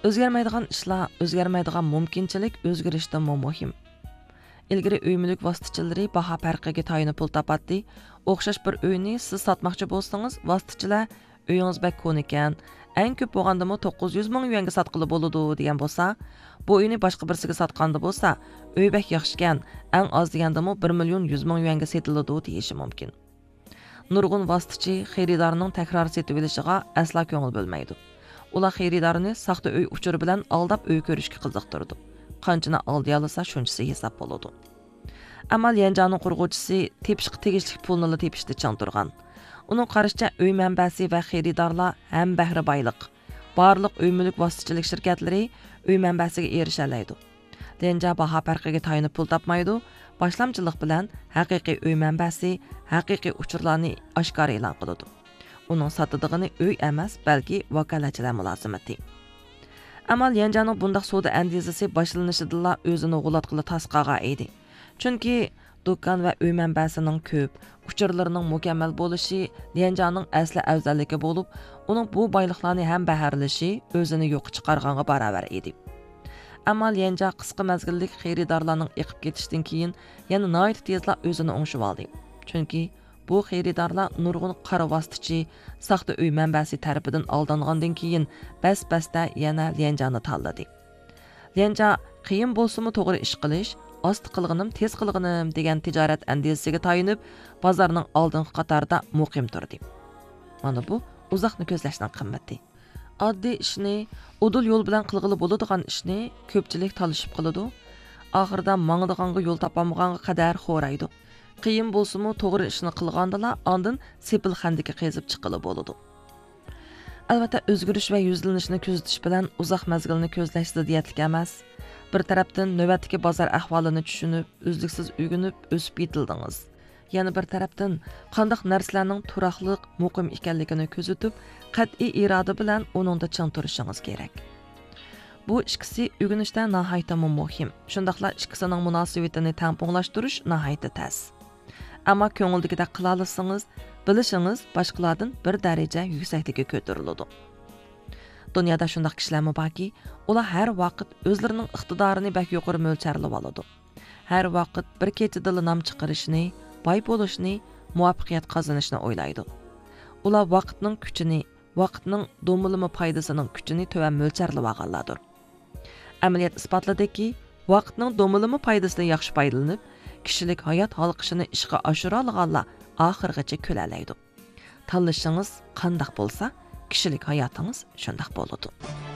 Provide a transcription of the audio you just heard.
O'zgarmaydigan ishlar, o'zgarmaydigan mumkinchilik o'zgarishdan muhim. İlgari uy mulk vositachilari baho farqiga tayinib pul topadi. O'xshash bir uyni siz sotmoqchi bo'lsangiz, vositachilar uyingiz bak ko'n ekan, eng ko'p bo'lgandimi 900 ming yuanga sotqili bo'ladi degan bo'lsa, bu uyni boshqa birisiga sotganda bo'lsa, uy bak yaxshi ekan, eng oz degandimi 1 million 100 ming yuanga sotiladi deyishi mumkin. Nurg'un vositachi xaridorning takror setib olishiga asla ko'ngil bo'lmaydi. Ular xaridorni saxta uy uchuri bilan aldab uy ko'rishga qiziqtirdi. Qanchani aldı alsa shunchasi hisob bo'ladi. Amal Yanjanın qurg'uvchisi tepishga tegishli pulni tepishda chang turgan. Uning qarashicha uy manbasi va xaridorlar ham bahri boyliq. Barliq uy mulk vositachilik shirkatlari uy manbasiga erisha oladi. Denja baho farqiga tayinib pul topmaydi. Boshlamchilik bilan haqiqiy uy manbasi, haqiqiy uchurlarni oshkor e'lon qiladi. Uning sotidig'ini uy emas, balki vakolachilar mulozimati. Amal Yanjanın bundaq savdo andizasi boshlanishidilla o'zini g'ulatqili tasqaga edi. Chunki do'kon va uy manbasining ko'p, uchurlarining mukammal bo'lishi Yanjanın asli afzalligi bo'lib, uning bu boyliqlarni ham baharlashi o'zini yo'q chiqarganga barobar edi. Amal Yanja qisqa mezgillik xaridorlarning eqib ketishidan keyin yana nihoyat tezla o'zini o'ngshib oldi. Chunki bu xaridorlar nurg'un qora vositachi, saxta uy manbasi tarafidan aldangandan keyin bas-basda yana Yanjani tanladi. Yanja qiyin bo'lsa-mu to'g'ri ish qilish, osti qilg'inim, tez qilg'inim degan tijorat andizasiga tayinib, bozorning oldingi qatorida muqim turdi. Mana bu uzoqni ko'zlashning qimmati. Oddiy ishni, udul yo'l bilan qilg'ili bo'ladigan ishni ko'pchilik talishib qiladi. Oxirida mangdiganga yo'l topolmaganga qadar xo'raydi. Qiyin bo'lsa-mu to'g'ri ishni qilgandala, ondan sepil xandiki qezib chiqili bo'ladi. Albatta o'zgarish va yuzlanishni kuzatish bilan uzoq mezgilni ko'zlash ziddiyatlik emas. Bir tarafdan navbatdagi bozor ahvolini tushunib, uzluksiz o'rganib, o'sib yetildingiz. Yana bir tarafdan qanday narsalarning turaqliq, muqim ekanligini kuzatib, qat'iy iroda bilan uningda chang turishingiz kerak. Bu ikkisi o'rganishda nihoyatda muhim. Shundaqla ikkisining munosabatini tamponglashtirish nihoyatda tez. Ammo ko'ngildagidek qila olsangiz, bilishingiz boshqalardan bir daraja yuksaklikka ko'tariladi. Dunyoda shunday kishilar borki, ular har vaqt o'zlarining iqtidorini bak yuqori mo'lcharlab oladi. Har vaqt bir kechada nom chiqarishni, boy bo'lishni, muvaffaqiyat qozonishni o'ylaydi. Ular vaqtning kuchini, vaqtning do'milimi foydasining kuchini to'van mo'lcharlab olganlardir. Amaliyot isbotladiki, vaqtning do'milimi foydasidan yaxshi foydalanib, kishilik hayot halqishini ishga oshira olganlar oxirgacha ko'lalaydi. Tanlashingiz qanday bo'lsa, kishilik hayotingiz shunday bo'ladi.